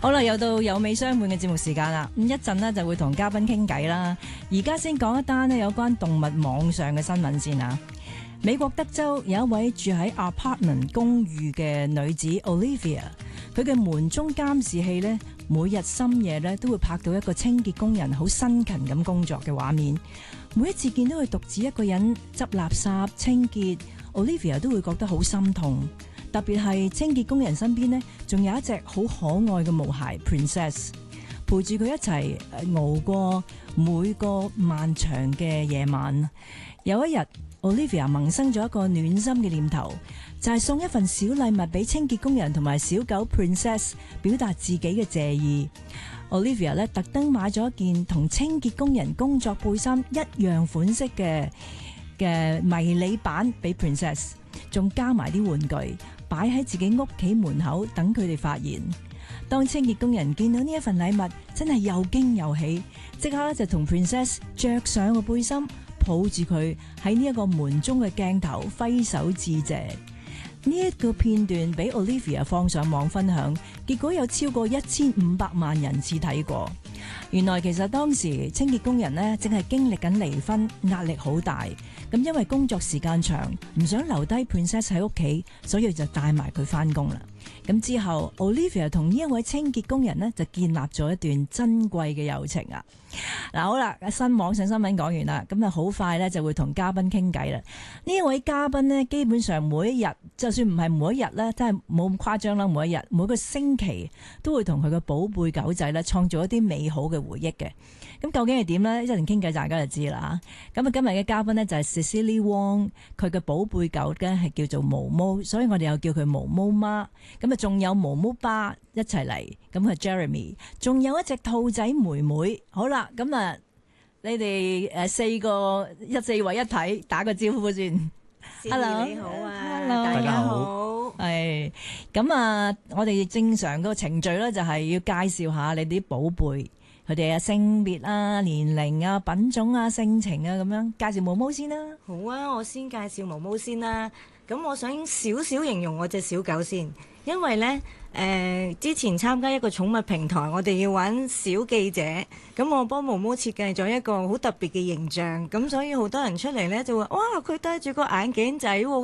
好啦，又到有尾相伴嘅節目時間啦。咁一陣呢就會同嘉賓傾偈啦。而家先講一單呢有關動物網上嘅新聞先啊。美國德州有一位住喺 apartment 公寓嘅女子 Olivia， 佢嘅門中監視器呢，每日深夜呢都會拍到一個清潔工人好辛勤咁工作嘅畫面。每一次見到佢獨自一個人執垃圾清潔， Olivia 都會覺得好心痛。特別係清潔工人身邊呢，仲有一隻好可愛嘅毛孩 Princess， 陪住佢一齊熬過每個漫長嘅夜晚。有一日，Olivia 萌生咗一個暖心嘅念頭，就係送一份小禮物俾清潔工人同埋小狗 Princess， 表達自己嘅謝意。Olivia 咧特登買咗一件同清潔工人工作背心一樣款式嘅迷你版俾 Princess， 仲加埋啲玩具擺喺自己屋企門口等佢哋發現。當清潔工人見到呢一份禮物，真係又驚又喜，即刻就同 Princess 着上個背心，抱住佢喺呢一個門中嘅鏡頭揮手致謝。呢一個片段俾 Olivia 放上網分享，結果有超過1500萬人次睇過。原來其實當時清潔工人呢正係經歷緊離婚，壓力好大。咁因為工作時間長，唔想留低 Princess 喺屋企，所以就帶埋佢返工啦。咁之後 Olivia 同呢一位清潔工人呢就建立咗一段珍貴嘅友情啊！嗱，好啦，新網上新聞講完啦，咁啊好快咧就會同嘉賓傾偈啦。呢一位嘉賓呢，基本上每一日，就算唔係每一日咧，真係冇咁誇張啦，每一日每個星期都會同佢嘅寶貝狗仔咧創造一啲美好嘅回憶嘅。咁究竟係點呢？一陣傾偈大家就知啦。咁啊今日嘅嘉賓呢，就係 Cecily Wong， 佢嘅寶貝狗咧係叫做毛毛，所以我哋又叫佢毛毛媽。咁啊仲有毛毛爸一齊嚟，咁係 Jeremy， 仲有一隻兔仔妹妹。好啦，咁啊你哋四位一體打個招呼先。Hello， 你好啊 Hello， 大家好。 係咁啊，我哋正常個程序咧就係要介紹下你啲寶貝。佢哋嘅性別啊、年齡啊、品種啊、性情啊咁樣，介紹毛毛先啦。 好啊，我先介紹毛毛先啦。咁我想少少形容我隻小狗先，因為呢，之前參加一個寵物平台，我哋要玩小記者，咁我幫毛毛設計咗一個好特別嘅形象，咁所以好多人出嚟呢就話：哇，佢戴住個眼鏡仔喎。